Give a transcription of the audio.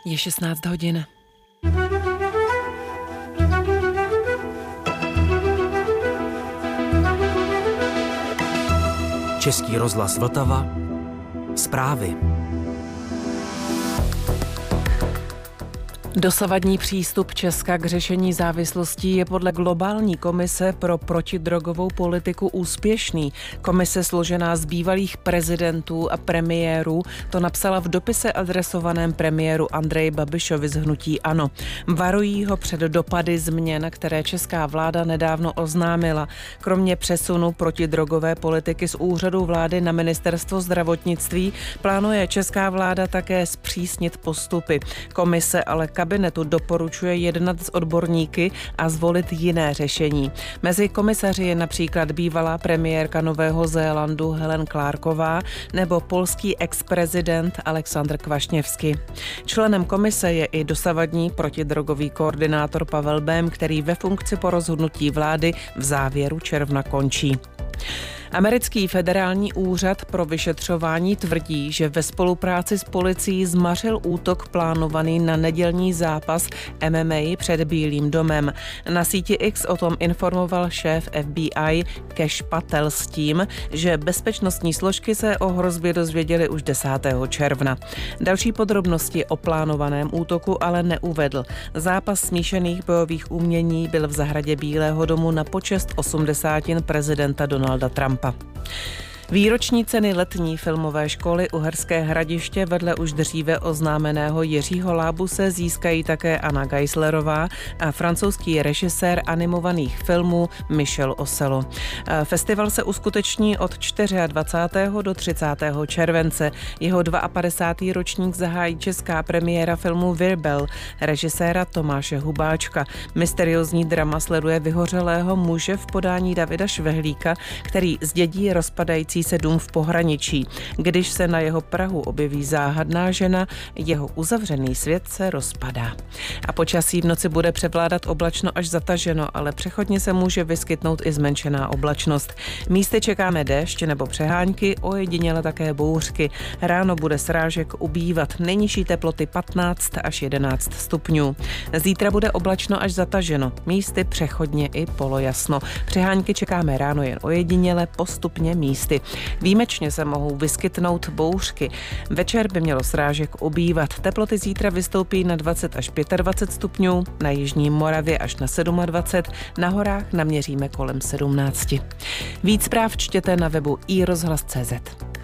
Je 16 hodin. Český rozhlas Vltava. Zprávy. Dosavadní přístup Česka k řešení závislostí je podle globální komise pro protidrogovou politiku úspěšný. Komise složená z bývalých prezidentů a premiérů to napsala v dopise adresovaném premiéru Andreji Babišovi z hnutí ANO. Varují ho před dopady změn, které česká vláda nedávno oznámila. Kromě přesunu protidrogové politiky z úřadu vlády na ministerstvo zdravotnictví plánuje česká vláda také zpřísnit postupy. Komise ale kabinetu doporučuje jednat s odborníky a zvolit jiné řešení. Mezi komisaři je například bývalá premiérka Nového Zélandu Helen Clarková nebo polský ex-prezident Aleksandr Kvašněvský. Členem komise je i dosavadní protidrogový koordinátor Pavel Bém, který ve funkci po rozhodnutí vlády v závěru června končí. Americký federální úřad pro vyšetřování tvrdí, že ve spolupráci s policií zmařil útok plánovaný na nedělní zápas MMA před Bílým domem. Na síti X o tom informoval šéf FBI Cash Patel s tím, že bezpečnostní složky se o hrozbě dozvěděly už 10. června. Další podrobnosti o plánovaném útoku ale neuvedl. Zápas smíšených bojových umění byl v zahradě Bílého domu na počest 80. prezidenta Donalda Trumpa. Výroční ceny letní filmové školy Uherské Hradiště vedle už dříve oznámeného Jiřího Lábuse získají také Anna Geislerová a francouzský režisér animovaných filmů Michel Oselo. Festival se uskuteční od 24. do 30. července. Jeho 52. ročník zahájí česká premiéra filmu Virbel režiséra Tomáše Hubáčka. Mysteriózní drama sleduje vyhořelého muže v podání Davida Švehlíka, který zdědí rozpadající se dům v pohraničí. Když se na jeho prahu objeví záhadná žena, jeho uzavřený svět se rozpadá. A počasí v noci bude převládat oblačno až zataženo, ale přechodně se může vyskytnout i zmenšená oblačnost. Místy čekáme déšť nebo přehánky, ojediněle také bouřky. Ráno bude srážek ubývat, nejnižší teploty 15 až 11 stupňů. Zítra bude oblačno až zataženo, místy přechodně i polojasno. Přehánky čekáme ráno jen ojediněle, postupně místy. Výjimečně se mohou vyskytnout bouřky. Večer by mělo srážek ubývat. Teploty zítra vystoupí na 20 až 25 stupňů, na jižní Moravě až na 27, na horách naměříme kolem 17. Víc zpráv čtěte na webu iRozhlas.cz.